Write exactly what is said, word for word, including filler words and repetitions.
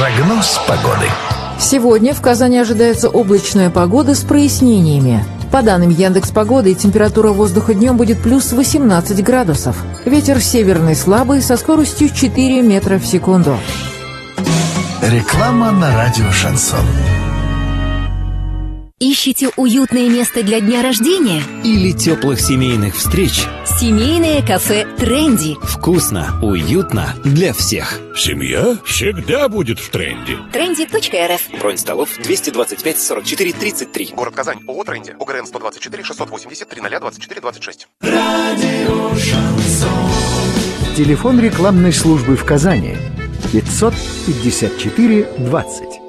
Прогноз погоды. Сегодня в Казани ожидается облачная погода с прояснениями. По данным Яндекс.Погоды, температура воздуха днем будет плюс восемнадцать градусов. Ветер северный слабый со скоростью четыре метра в секунду. Реклама на радио «Шансон». Ищете уютное место для дня рождения? Или теплых семейных встреч? Семейное кафе «Тренди». Вкусно, уютно для всех. Семья всегда будет в тренде. тренди точка эр эф. Бронь столов двести двадцать пять сорок четыре тридцать три. Город Казань. ООО «Тренди». ОГРН сто двадцать четыре шестьсот восемьдесят тридцать двадцать четыре двадцать шесть. Радио «Шансон». Телефон рекламной службы в Казани пятьсот пятьдесят четыре двадцать.